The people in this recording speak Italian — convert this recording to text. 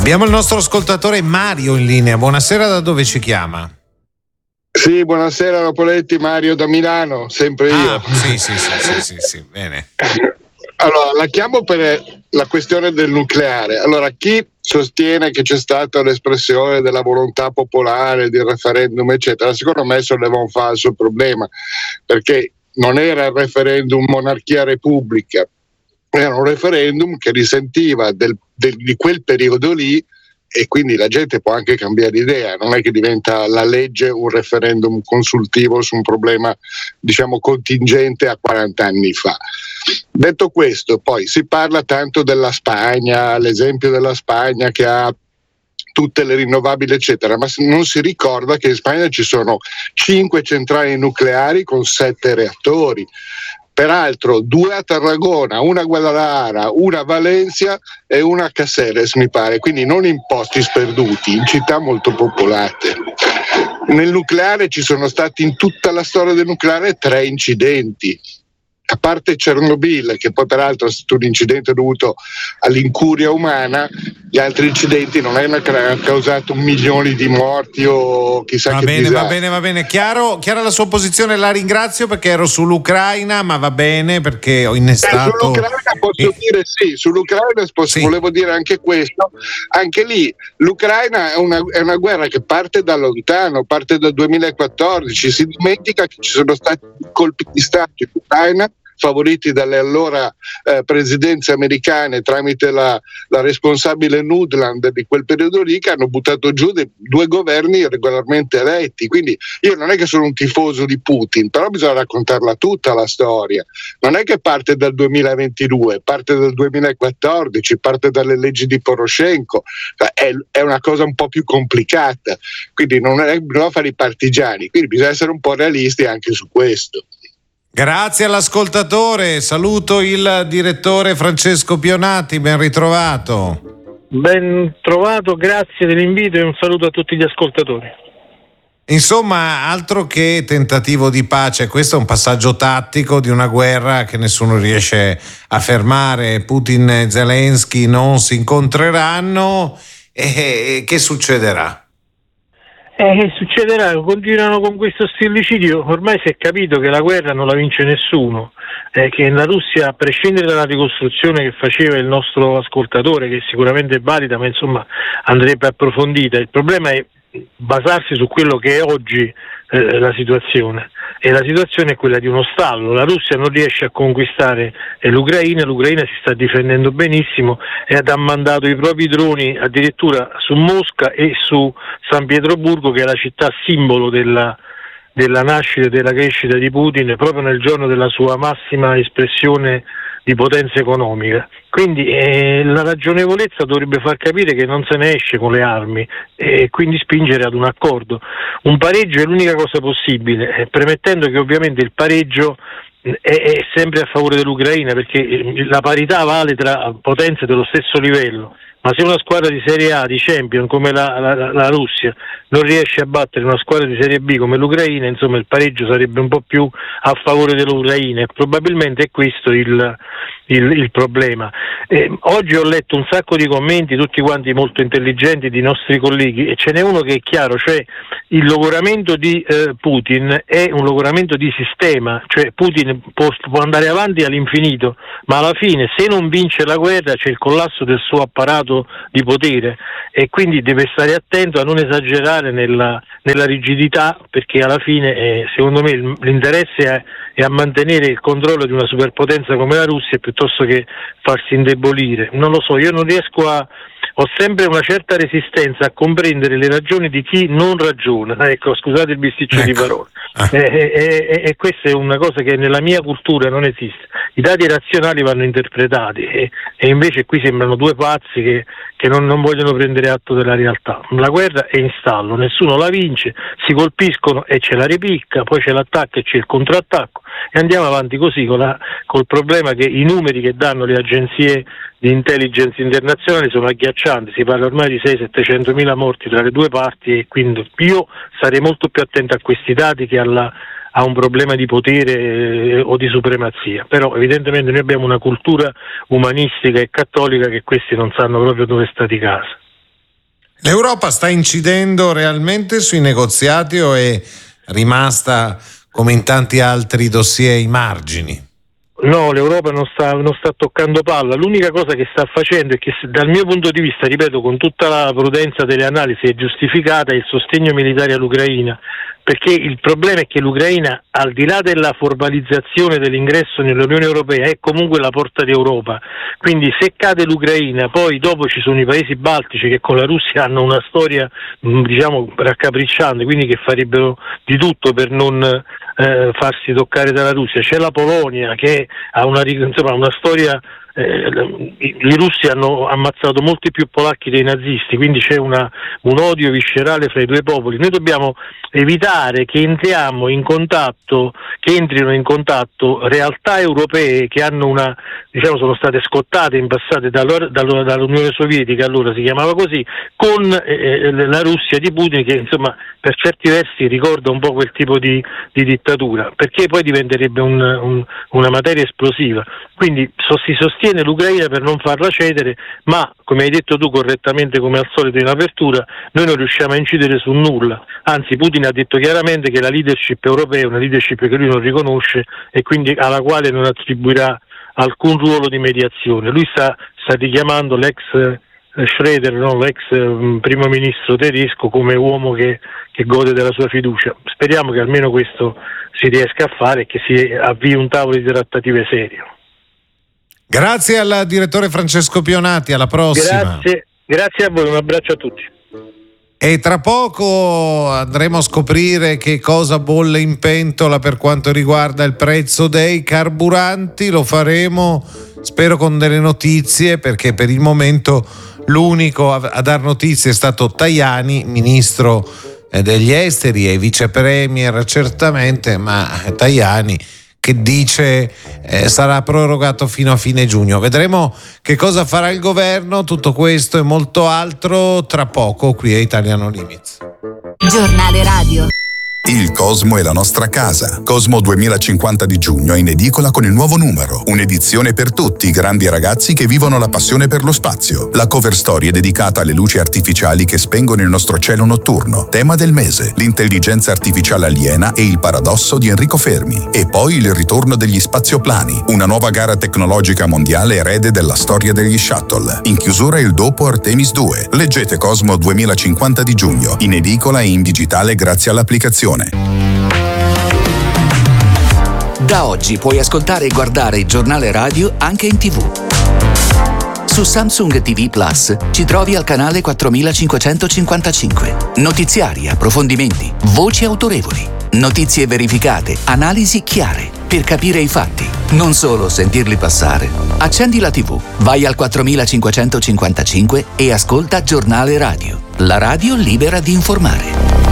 Abbiamo il nostro ascoltatore Mario in linea. Buonasera, da dove ci chiama? Sì, buonasera Napoletti, Mario da Milano, sempre io. Sì, bene. Allora, la chiamo per la questione del nucleare. Allora, chi sostiene che c'è stata l'espressione della volontà popolare, del referendum, eccetera, secondo me solleva un falso problema, perché non era il referendum monarchia-repubblica, era un referendum che risentiva di quel periodo lì, e quindi la gente può anche cambiare idea, non è che diventa la legge un referendum consultivo su un problema, diciamo, contingente a 40 anni fa. Detto questo, poi si parla tanto della Spagna, l'esempio della Spagna che ha tutte le rinnovabili eccetera, ma non si ricorda che in Spagna ci sono 5 centrali nucleari con 7 reattori. Peraltro 2 a Tarragona, una a Guadalajara, una a Valencia e una a Caceres, mi pare, quindi non in posti sperduti, in città molto popolate. Nel nucleare ci sono stati in tutta la storia del nucleare 3 incidenti. A parte Chernobyl, che poi peraltro è stato un incidente dovuto all'incuria umana, gli altri incidenti non hanno causato milioni di morti o chissà che disastro. Va bene, chiaro la sua posizione, la ringrazio perché ero sull'Ucraina, ma va bene perché ho innestato... Sull'Ucraina posso dire sì, volevo dire anche questo, anche lì l'Ucraina è una guerra che parte da lontano, parte dal 2014, si dimentica che ci sono stati colpi di Stato in Ucraina favoriti dalle allora presidenze americane tramite la responsabile Nuland di quel periodo lì, che hanno buttato giù 2 governi regolarmente eletti. Quindi io non è che sono un tifoso di Putin, però bisogna raccontarla tutta la storia, non è che parte dal 2022, parte dal 2014, parte dalle leggi di Poroshenko, è una cosa un po' più complicata, quindi non bisogna fare i partigiani, quindi bisogna essere un po' realisti anche su questo. Grazie all'ascoltatore, saluto il direttore Francesco Pionati, ben ritrovato. Ben trovato, grazie dell'invito e un saluto a tutti gli ascoltatori. Insomma, altro che tentativo di pace, questo è un passaggio tattico di una guerra che nessuno riesce a fermare. Putin e Zelensky non si incontreranno e che succederà? Succederà, continuano con questo stillicidio. Ormai si è capito che la guerra non la vince nessuno, che la Russia, a prescindere dalla ricostruzione che faceva il nostro ascoltatore, che sicuramente è valida, ma insomma andrebbe approfondita, il problema è basarsi su quello che è oggi la situazione, e la situazione è quella di uno stallo. La Russia non riesce a conquistare l'Ucraina si sta difendendo benissimo e ha mandato i propri droni addirittura su Mosca e su San Pietroburgo, che è la città simbolo della nascita e della crescita di Putin, proprio nel giorno della sua massima espressione di potenza economica. Quindi la ragionevolezza dovrebbe far capire che non se ne esce con le armi e quindi spingere ad un accordo. Un pareggio è l'unica cosa possibile, premettendo che ovviamente il pareggio è sempre a favore dell'Ucraina, perché la parità vale tra potenze dello stesso livello. Ma se una squadra di Serie A, di Champion come la Russia, non riesce a battere una squadra di Serie B come l'Ucraina, insomma il pareggio sarebbe un po' più a favore dell'Ucraina, e probabilmente è questo il problema. Oggi ho letto un sacco di commenti, tutti quanti molto intelligenti, di nostri colleghi, e ce n'è uno che è chiaro, cioè il logoramento di Putin è un logoramento di sistema, cioè Putin può andare avanti all'infinito, ma alla fine, se non vince la guerra, c'è il collasso del suo apparato di potere, e quindi deve stare attento a non esagerare nella rigidità, perché alla fine secondo me l'interesse è a mantenere il controllo di una superpotenza come la Russia piuttosto che farsi indebolire. Non lo so, io non riesco ho sempre una certa resistenza a comprendere le ragioni di chi non ragiona. Ecco, scusate il bisticcio di parole. E questa è una cosa che nella mia cultura non esiste. I dati razionali vanno interpretati e invece qui sembrano 2 pazzi che non vogliono prendere atto della realtà. La guerra è in stallo, nessuno la vince, si colpiscono e c'è la ripicca, poi c'è l'attacco e c'è il contrattacco, e andiamo avanti così col problema che i numeri che danno le agenzie di intelligence internazionali sono agghiaccianti. Si parla ormai di 600-700 mila morti tra le 2 parti, e quindi io sarei molto più attento a questi dati che a un problema di potere o di supremazia. Però evidentemente noi abbiamo una cultura umanistica e cattolica che questi non sanno proprio dove sta di casa. L'Europa sta incidendo realmente sui negoziati o è rimasta, come in tanti altri dossier, ai margini? No, l'Europa non sta toccando palla. L'unica cosa che sta facendo è che, dal mio punto di vista, ripeto, con tutta la prudenza delle analisi, è giustificata il sostegno militare all'Ucraina, perché il problema è che l'Ucraina, al di là della formalizzazione dell'ingresso nell'Unione Europea, è comunque la porta d'Europa. Quindi se cade l'Ucraina, poi dopo ci sono i paesi baltici che con la Russia hanno una storia, diciamo, raccapricciante, quindi che farebbero di tutto per non farsi toccare dalla Russia. C'è la Polonia che ha una storia, i russi hanno ammazzato molti più polacchi dei nazisti, quindi c'è un odio viscerale fra i due popoli. Noi dobbiamo evitare che entrino in contatto realtà europee che hanno sono state scottate in passato dall'Unione Sovietica, allora si chiamava così, con la Russia di Putin, che insomma per certi versi ricorda un po' quel tipo di dittatura, perché poi diventerebbe una materia esplosiva. Quindi si sostiene l'Ucraina per non farla cedere, ma come hai detto tu correttamente, come al solito in apertura, noi non riusciamo a incidere su nulla. Anzi, Putin ha detto chiaramente che la leadership europea è una leadership che lui non riconosce e quindi alla quale non attribuirà alcun ruolo di mediazione. Lui sta richiamando l'ex Schröder, l'ex primo ministro tedesco, come uomo che gode della sua fiducia. Speriamo che almeno questo si riesca a fare e che si avvii un tavolo di trattative serio. Grazie al direttore Francesco Pionati, alla prossima. Grazie a voi, un abbraccio a tutti. E tra poco andremo a scoprire che cosa bolle in pentola per quanto riguarda il prezzo dei carburanti. Lo faremo, spero, con delle notizie, perché per il momento l'unico a dar notizie è stato Tajani, ministro degli esteri e vice premier certamente, ma Tajani che dice sarà prorogato fino a fine giugno. Vedremo che cosa farà il governo. Tutto questo e molto altro tra poco qui a Italian No Limits. Giornale radio. Il Cosmo è la nostra casa. Cosmo 2050 di giugno è in edicola con il nuovo numero. Un'edizione per tutti i grandi ragazzi che vivono la passione per lo spazio. La cover story è dedicata alle luci artificiali che spengono il nostro cielo notturno. Tema del mese: l'intelligenza artificiale aliena e il paradosso di Enrico Fermi. E poi il ritorno degli spazioplani, una nuova gara tecnologica mondiale erede della storia degli shuttle. In chiusura il dopo Artemis 2. Leggete Cosmo 2050 di giugno, in edicola e in digitale grazie all'applicazione. Da oggi puoi ascoltare e guardare il giornale radio anche in TV. Su Samsung TV Plus ci trovi al canale 4555. Notiziari, approfondimenti, voci autorevoli, notizie verificate, analisi chiare, per capire i fatti, non solo sentirli passare. Accendi la TV, vai al 4555 e ascolta Giornale Radio. La radio libera di informare.